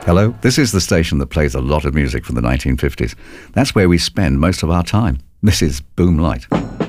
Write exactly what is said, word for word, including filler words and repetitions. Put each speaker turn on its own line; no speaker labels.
Hello, this is the station that plays a lot of music from the nineteen fifties. That's where we spend most of our time. This is Boom Light.